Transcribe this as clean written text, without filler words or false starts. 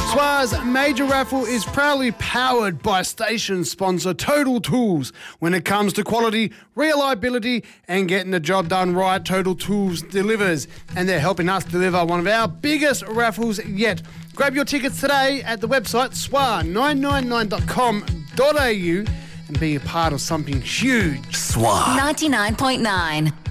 SWA's major raffle is proudly powered by station sponsor Total Tools. When it comes to quality, reliability and getting the job done right, Total Tools delivers, and they're helping us deliver one of our biggest raffles yet. Grab your tickets today at the website swa999.com.au and be a part of something huge. SWA 99.9.